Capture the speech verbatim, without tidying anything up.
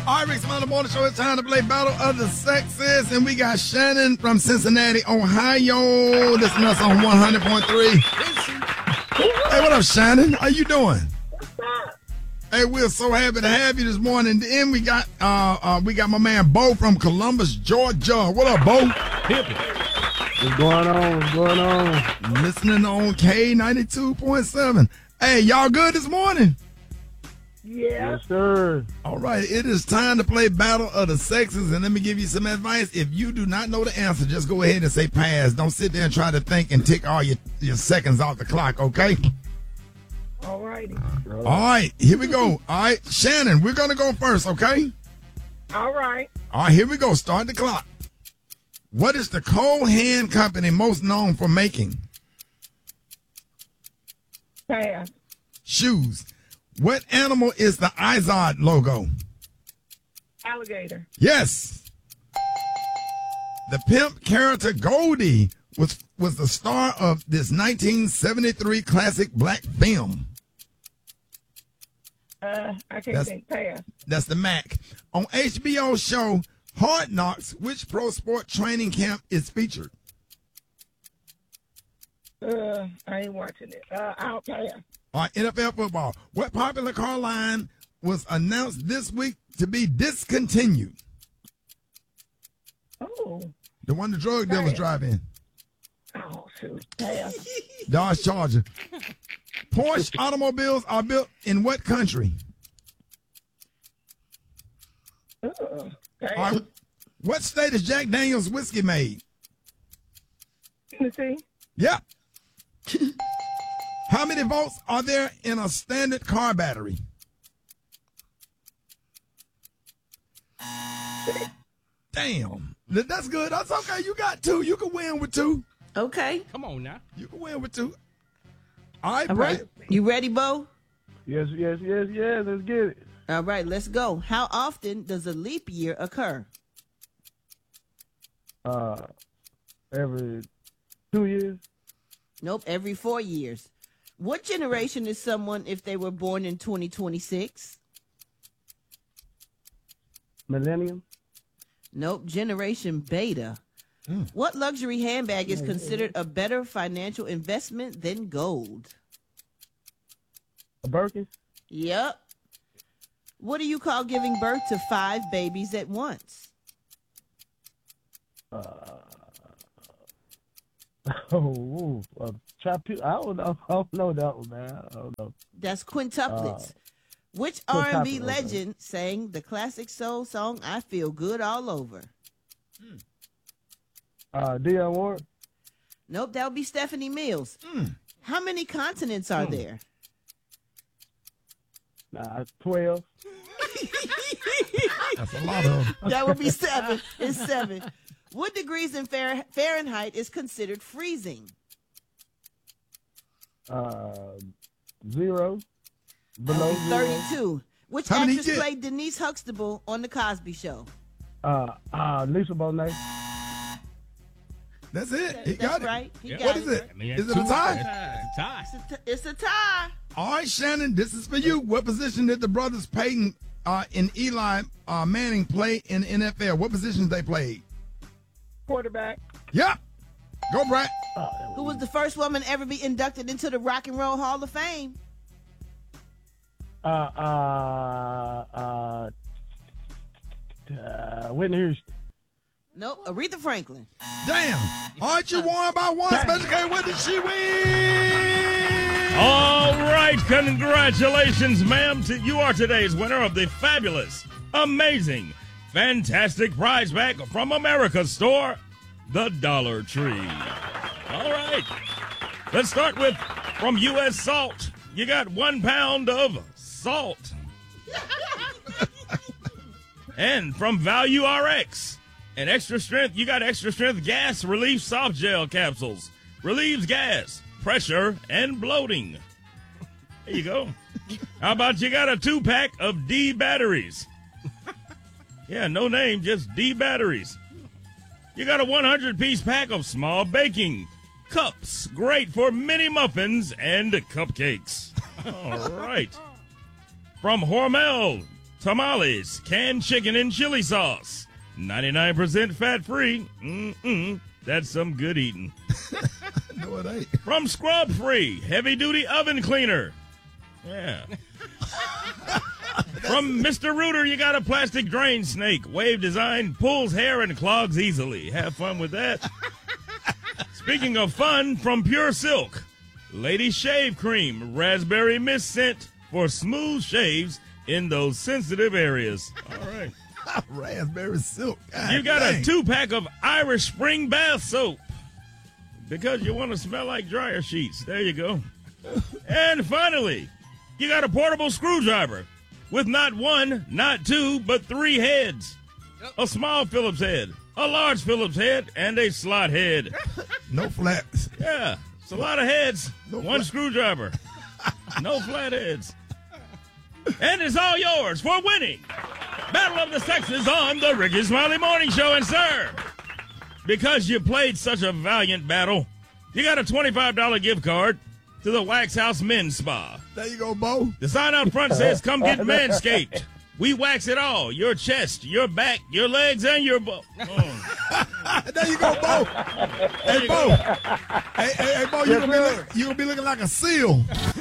All right, Rick Smiley Morning Show. It's time to play Battle of the Sexes. And we got Shannon from Cincinnati, Ohio. Listen to us on one hundred point three. Hey, what up, Shannon? How you doing? Hey, we're so happy to have you this morning. Then we got uh, uh we got my man Bo from Columbus, Georgia. What up, Bo? What's going on? What's going on? Listening on K ninety-two point seven. Hey, y'all good this morning? Yeah. Yes, sir. All right, it is time to play Battle of the Sexes, and let me give you some advice. If you do not know the answer, just go ahead and say pass. Don't sit there and try to think and tick all your, your seconds off the clock, okay? All righty. All right, here we go. All right, Shannon, we're going to go first, okay? All right. All right, here we go. Start the clock. What is the Cole Hand Company most known for making? Pass. Shoes. What animal is the Izod logo? Alligator. Yes. The pimp character Goldie was was the star of this nineteen seventy-three classic black film. Uh, I can't That's- think. Pass. That's the Mac. On H B O show Hard Knocks, which pro sport training camp is featured? Uh, I ain't watching it. Uh, I'll pass. All right, N F L football. What popular car line was announced this week to be discontinued? Oh. The one the drug dealers Pass. drive in. Oh, shoot. Pass. Dodge Charger. Porsche automobiles are built in what country? Uh, pass. All right, what state is Jack Daniels whiskey made? Tennessee. Yep. How many volts are there in a standard car battery? Damn. Th- That's good. That's okay. You got two. You can win with two. Okay. Come on now. You can win with two. All right, All Brett. right. You ready, Bo? Yes, yes, yes, yes. Let's get it. All right, let's go. How often does a leap year occur? Uh, every two years. Nope, every four years. What generation is someone if they were born in twenty twenty-six? Millennium. Nope, Generation Beta. What luxury handbag is considered a better financial investment than gold? A Birkin. Yep. What do you call giving birth to five babies at once? Uh, oh, uh, chapu- I don't know. I don't know that one, man. I don't know. That's quintuplets. Uh, Which R and B quintuplets, okay. legend sang the classic soul song "I Feel Good All Over"? Uh, Dionne Warwick. Nope, that would be Stephanie Mills. How many continents are there? Nah, twelve. That's a lot of them. That would be seven. It's seven. What degrees in Fahr- Fahrenheit is considered freezing? Uh, zero. Below zero. thirty-two. Which How many actress you get? played Denise Huxtable on The Cosby Show? Uh, uh, Lisa Bonet. That's it. He That's got it. right. He Yep. got What is it? I mean, Is it two- a tie? It's a tie. It's a, t- it's a tie. All right, Shannon, this is for you. What position did the brothers Peyton uh, and Eli uh, Manning play in the N F L? What positions they played? Quarterback. Yep. Go, Brett. Who was the first woman ever be inducted into the Rock and Roll Hall of Fame? Uh, uh, uh, uh, Whitney Houston. Nope, Aretha Franklin. Damn. All right, you won by one. Special K, what did she win? All right, congratulations, ma'am. To you are today's winner of the fabulous, amazing, fantastic prize pack from America's store, the Dollar Tree. All right, let's start with from U S Salt. You got one pound of salt. And from Value R X, an extra strength, you got extra strength gas relief soft gel capsules. Relieves gas, pressure, and bloating. There you go. How about you got a two pack of D batteries? Yeah, no name, just D batteries. You got a one hundred piece pack of small baking cups, great for mini muffins and cupcakes. All right. From Hormel, Tamales, canned chicken and chili sauce. ninety-nine percent fat-free. Mm-mm. That's some good eating. No, it ain't. From Scrub Free, heavy-duty oven cleaner. Yeah. From Mister Rooter, you got a plastic drain snake. Wave design, pulls hair and clogs easily. Have fun with that. Speaking of fun, from Pure Silk, Lady Shave Cream, raspberry mist scent for smooth shaves in those sensitive areas. All right. Raspberry silk. God You got dang. a two-pack of Irish Spring Bath Soap because you want to smell like dryer sheets. There you go. And finally, you got a portable screwdriver with not one, not two, but three heads. A small Phillips head, a large Phillips head, and a slot head. No flats. Yeah, it's a lot of heads. No One flat- screwdriver. No flat heads. And it's all yours for winning Battle of the Sexes on the Ricky Smiley Morning Show. And, sir, because you played such a valiant battle, you got a twenty-five dollars gift card to the Wax House Men's Spa. There you go, Bo. The sign out front says, come get Manscaped. We wax it all. Your chest, your back, your legs, and your butt. Oh. There you go, Bo. Hey, you Bo. go. Hey, hey, hey, Bo, you're gonna, be look, you gonna be looking like a seal.